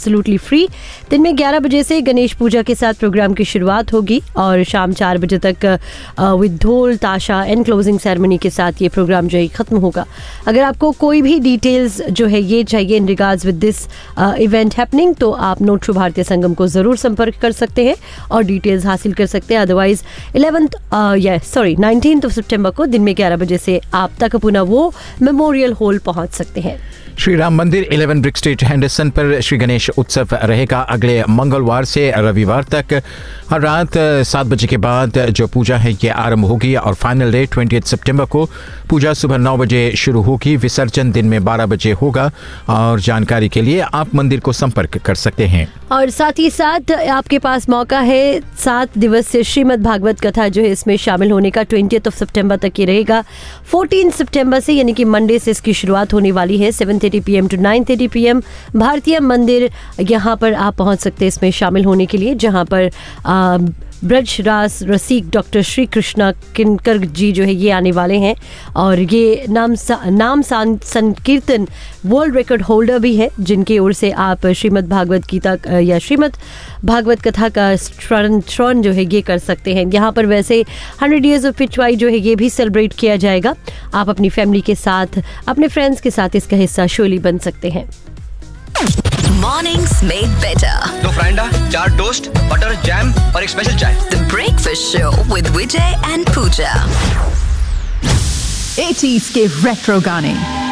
Absolutely free. दिन में 11 बजे से गणेश पूजा के साथ प्रोग्राम की शुरुआत होगी और शाम 4 बजे तक विद ढोल ताशा एंड क्लोजिंग सेरेमनी के साथ ये प्रोग्राम जो है खत्म होगा। अगर आपको कोई भी डिटेल्स जो है ये चाहिए in regards with this event happening, तो आप नोट टू भारतीय संगम को ज़रूर संपर्क कर सकते हैं और डिटेल्स हासिल कर सकते हैं। अदरवाइज 19 सितंबर को दिन में 11 बजे से आप तक पुनः वो मेमोरियल हॉल पहुंच सकते हैं। श्री राम मंदिर 11 ब्रिक स्ट्रीट हेंडरसन पर श्री गणेश उत्सव रहेगा अगले मंगलवार से रविवार तक। हर रात 7 बजे के बाद जो पूजा है ये आरंभ होगी और फाइनल डे 20 सितंबर को पूजा सुबह 9 बजे शुरू होगी। विसर्जन दिन में 12 बजे होगा और जानकारी के लिए आप मंदिर को संपर्क कर सकते हैं। और साथ ही साथ आपके पास मौका है 7 दिवसीय श्रीमद् भागवत कथा जो है इसमें शामिल होने का। 20 सितंबर तक ये रहेगा। 14 सितंबर से यानी कि मंडे से इसकी शुरुआत होने वाली है। 7:30 PM to 9:30 PM भारतीय मंदिर यहाँ पर आप पहुँच सकते हैं इसमें शामिल होने के लिए, जहाँ पर ब्रज रास रसिक डॉक्टर श्री कृष्णा किनकर जी जो है ये आने वाले हैं और ये नाम संकीर्तन वर्ल्ड रिकॉर्ड होल्डर भी है, जिनकी ओर से आप श्रीमद् भागवत गीता या श्रीमद् भागवत कथा का श्रवण जो है ये कर सकते हैं। यहाँ पर वैसे 100 years ऑफ पिछवाई जो है ये भी सेलिब्रेट किया जाएगा। आप अपनी फैमिली के साथ, अपने फ्रेंड्स के साथ इसका हिस्सा श्योरली बन सकते हैं। Mornings made better. 2 फ्राइंडा, 4 toast, butter, jam और एक स्पेशल चाय। The Breakfast Show with Vijay and Pooja. 80s के रेट्रो गाने